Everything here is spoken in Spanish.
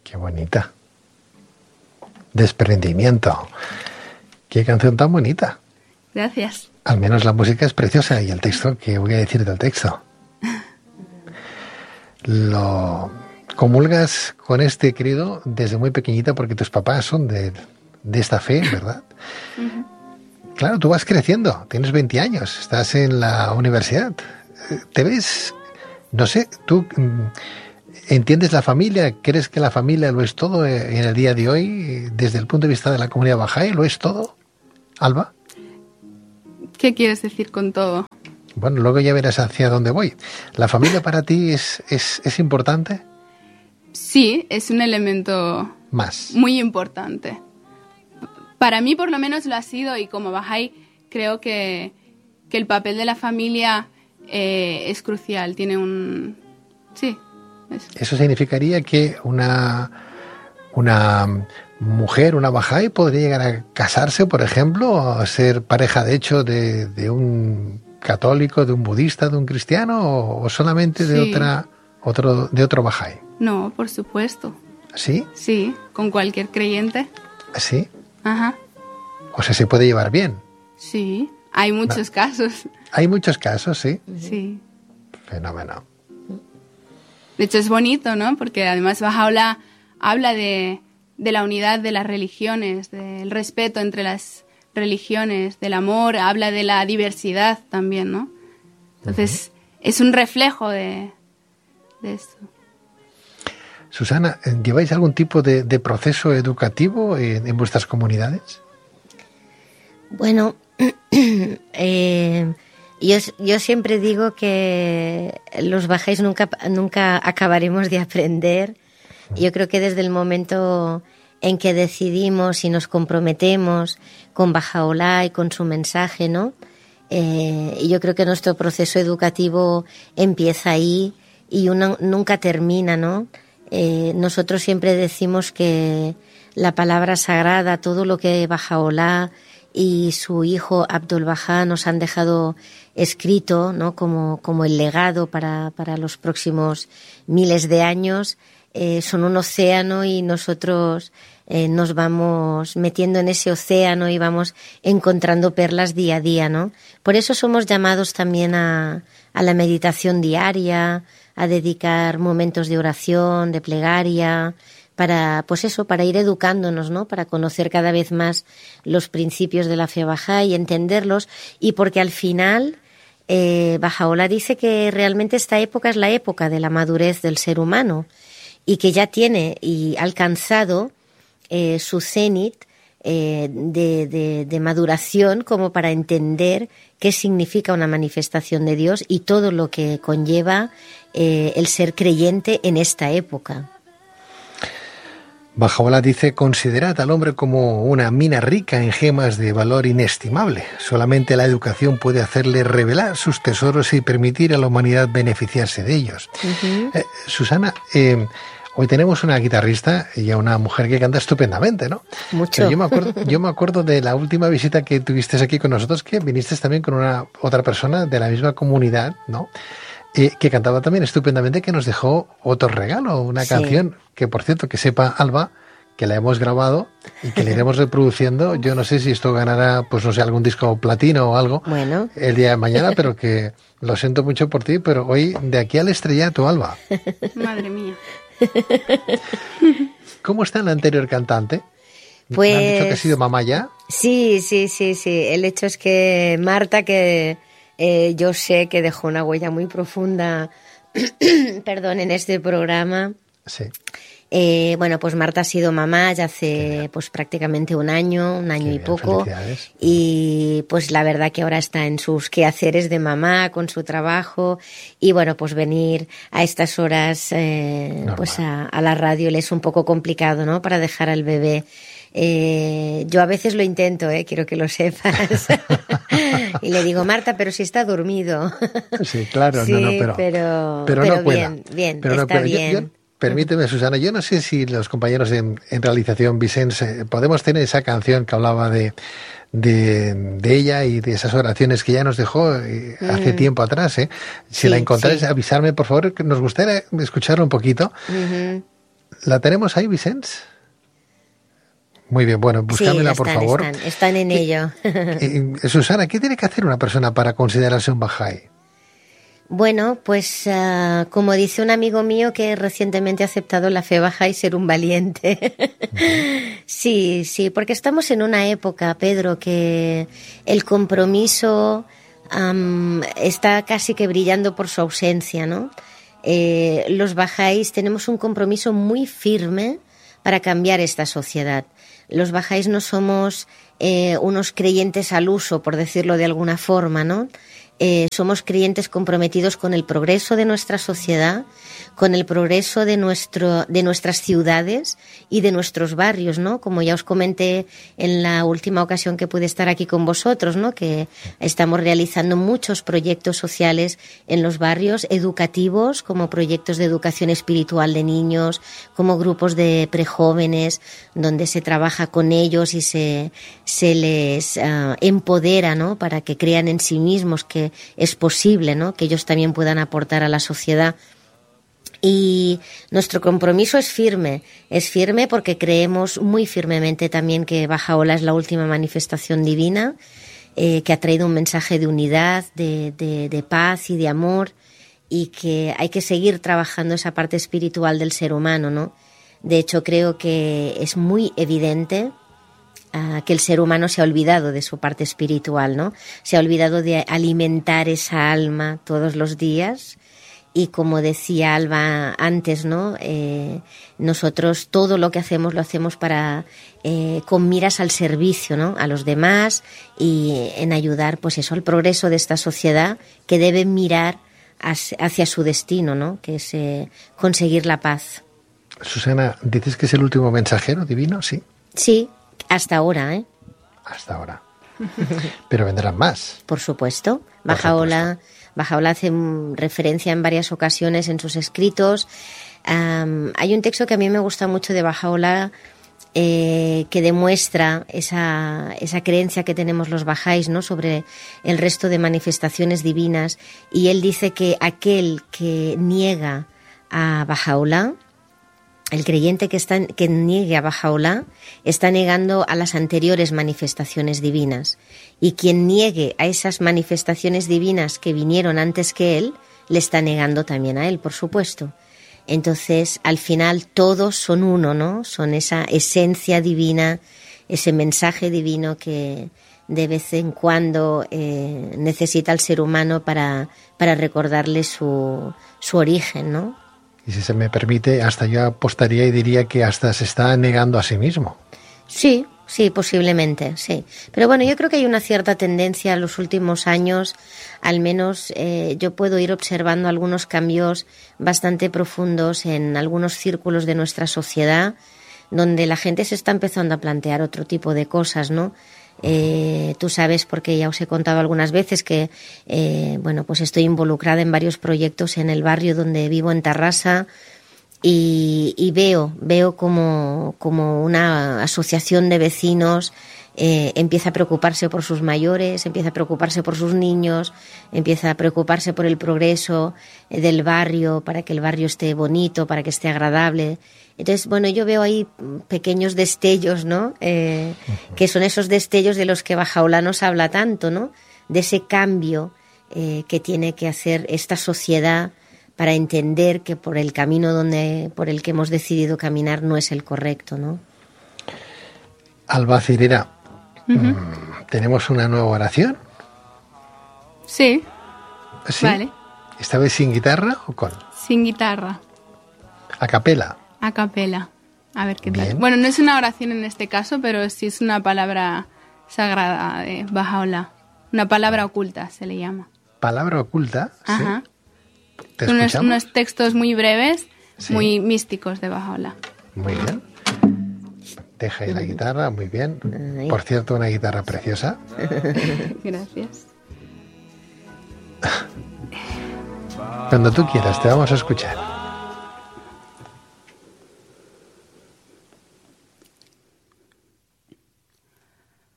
Qué bonita. Desprendimiento. Qué canción tan bonita. Gracias. Al menos la música es preciosa y el texto, ¿qué voy a decir del texto? Lo comulgas con este credo desde muy pequeñita porque tus papás son de esta fe, ¿verdad? Uh-huh. Claro, tú vas creciendo, tienes 20 años, estás en la universidad. ¿Te ves? No sé, tú entiendes la familia, ¿crees que la familia lo es todo en el día de hoy? Desde el punto de vista de la comunidad Bahá'í, ¿lo es todo, Alba? ¿Qué quieres decir con todo? Bueno, luego ya verás hacia dónde voy. ¿La familia para ti es importante? Sí, es un elemento más muy importante. Para mí por lo menos lo ha sido, y como Bahá'í creo que el papel de la familia es crucial. Tiene un... Sí. ¿Eso significaría que una mujer, una Bahá'í, podría llegar a casarse, por ejemplo, o a ser pareja de hecho de un católico, de un budista, de un cristiano, o solamente de otro Bahá'í? No, por supuesto. ¿Sí? Sí, con cualquier creyente. ¿Sí? Ajá. O sea, se puede llevar bien. Sí, hay muchos casos. Hay muchos casos, sí. Sí. Fenómeno. De hecho es bonito, ¿no? Porque además Baha'u'lláh habla de la unidad de las religiones, del respeto entre las religiones, del amor, habla de la diversidad también, ¿no? Entonces, es un reflejo de esto. Susana, ¿lleváis algún tipo de proceso educativo en vuestras comunidades? Bueno, yo siempre digo que los bahá'ís nunca acabaremos de aprender. Yo creo que desde el momento en que decidimos y nos comprometemos con Baha'u'lláh y con su mensaje, ¿no? Y yo creo que nuestro proceso educativo empieza ahí y nunca termina, ¿no? Nosotros siempre decimos que la palabra sagrada, todo lo que Baha'u'lláh y su hijo Abdul Bahá nos han dejado escrito, ¿no? como el legado para los próximos miles de años, son un océano, y nosotros nos vamos metiendo en ese océano y vamos encontrando perlas día a día, ¿no? Por eso somos llamados también a la meditación diaria, a dedicar momentos de oración, de plegaria, para ir educándonos, ¿no? Para conocer cada vez más los principios de la fe Bahá'í y entenderlos, y porque al final Baha'u'lláh dice que realmente esta época es la época de la madurez del ser humano, y que ya tiene y alcanzado su cenit de maduración como para entender qué significa una manifestación de Dios y todo lo que conlleva el ser creyente en esta época. Baha'u'lláh dice: considerad al hombre como una mina rica en gemas de valor inestimable. Solamente la educación puede hacerle revelar sus tesoros y permitir a la humanidad beneficiarse de ellos. Uh-huh. Susana, hoy tenemos una guitarrista y a una mujer que canta estupendamente, ¿no? Mucho. Pero yo me acuerdo de la última visita que tuviste aquí con nosotros, que viniste también con otra persona de la misma comunidad, ¿no? Que cantaba también estupendamente, que nos dejó otro regalo, una canción que, por cierto, que sepa Alba, que la hemos grabado y que la iremos reproduciendo. Yo no sé si esto ganará, pues no sé, algún disco platino o algo el día de mañana, pero que lo siento mucho por ti, pero hoy de aquí al estrellato, Alba. Madre mía. ¿Cómo está la anterior cantante? Pues... ¿Me han dicho que ha sido mamá ya? Sí. El hecho es que Marta, que yo sé que dejó una huella muy profunda en este programa. Sí. Bueno, pues Marta ha sido mamá ya hace pues prácticamente un año y poco. Y pues la verdad que ahora está en sus quehaceres de mamá, con su trabajo, y bueno, pues venir a estas horas pues a la radio le es un poco complicado, ¿no? Para dejar al bebé. Yo a veces lo intento, quiero que lo sepas. Y le digo: Marta, pero si está dormido. Sí, claro, sí, no, pero no bien, pero está bien. Permíteme, Susana, yo no sé si los compañeros en realización, Vicens, podemos tener esa canción que hablaba de ella y de esas oraciones que ya nos dejó hace tiempo atrás. Si la encontráis, avisarme, por favor, que nos gustaría escucharla un poquito. ¿La tenemos ahí, Vicens? Muy bien, bueno, búscamela, por favor. Están en ello. Susana, ¿qué tiene que hacer una persona para considerarse un Bahá'í? Bueno, pues como dice un amigo mío que recientemente ha aceptado la fe Bahá'í, ser un valiente. Sí, porque estamos en una época, Pedro, que el compromiso está casi que brillando por su ausencia, ¿no? Los Bahá'ís tenemos un compromiso muy firme para cambiar esta sociedad. Los Bahá'ís no somos unos creyentes al uso, por decirlo de alguna forma, ¿no? Somos creyentes comprometidos con el progreso de nuestra sociedad, con el progreso de nuestras ciudades y de nuestros barrios, ¿no? Como ya os comenté en la última ocasión que pude estar aquí con vosotros, ¿no? Que estamos realizando muchos proyectos sociales en los barrios, educativos, como proyectos de educación espiritual de niños, como grupos de prejóvenes, donde se trabaja con ellos y se les empodera, ¿no? Para que crean en sí mismos que es posible, ¿no? Que ellos también puedan aportar a la sociedad. Y nuestro compromiso es firme porque creemos muy firmemente también que Baha'u'lláh es la última manifestación divina, que ha traído un mensaje de unidad, de paz y de amor, y que hay que seguir trabajando esa parte espiritual del ser humano, ¿no? De hecho, creo que es muy evidente que el ser humano se ha olvidado de su parte espiritual, ¿no? Se ha olvidado de alimentar esa alma todos los días. Y como decía Alba antes, ¿no? Nosotros todo lo que hacemos lo hacemos para con miras al servicio, ¿no? A los demás y en ayudar, pues eso, al progreso de esta sociedad que debe mirar hacia su destino, ¿no? Que es conseguir la paz. Susana, ¿dices que es el último mensajero divino? Sí. Sí, hasta ahora, ¿eh? Hasta ahora. Pero vendrán más. Por supuesto. Baha'u'lláh hace referencia en varias ocasiones en sus escritos. Hay un texto que a mí me gusta mucho de Baha'u'lláh que demuestra esa creencia que tenemos los Bahá'ís, ¿no? Sobre el resto de manifestaciones divinas. Y él dice que aquel que niega a Baha'u'lláh, el creyente que niegue a Baha'u'lláh está negando a las anteriores manifestaciones divinas. Y quien niegue a esas manifestaciones divinas que vinieron antes que él, le está negando también a él, por supuesto. Entonces, al final, todos son uno, ¿no? Son esa esencia divina, ese mensaje divino que de vez en cuando necesita el ser humano para recordarle su origen, ¿no? Y si se me permite, hasta yo apostaría y diría que hasta se está negando a sí mismo. Sí, posiblemente, sí. Pero bueno, yo creo que hay una cierta tendencia en los últimos años, al menos yo puedo ir observando algunos cambios bastante profundos en algunos círculos de nuestra sociedad, donde la gente se está empezando a plantear otro tipo de cosas, ¿no? Tú sabes, porque ya os he contado algunas veces que bueno, pues estoy involucrada en varios proyectos en el barrio donde vivo, en Tarrasa, y veo como una asociación de vecinos empieza a preocuparse por sus mayores, empieza a preocuparse por sus niños, empieza a preocuparse por el progreso del barrio, para que el barrio esté bonito, para que esté agradable. Entonces, bueno, yo veo ahí pequeños destellos, ¿no? Que son esos destellos de los que Baha'u'lláh nos habla tanto, ¿no? De ese cambio que tiene que hacer esta sociedad para entender que por el camino por el que hemos decidido caminar no es el correcto, ¿no? Alba Cirera, ¿tenemos una nueva oración? Sí. ¿Sí? Vale. ¿Esta vez sin guitarra o con? Sin guitarra. ¿A capela? A capela. A ver qué tal. Bien. Bueno, no es una oración en este caso, pero sí es una palabra sagrada de Baha'u'lláh. Una palabra oculta se le llama. ¿Palabra oculta? Ajá. ¿Sí? ¿Te Son escuchamos? unos textos muy breves, Sí. Muy místicos de Baha'u'lláh. Muy bien. Deja ahí la guitarra, muy bien. Ay. Por cierto, una guitarra preciosa. Gracias. Cuando tú quieras, te vamos a escuchar.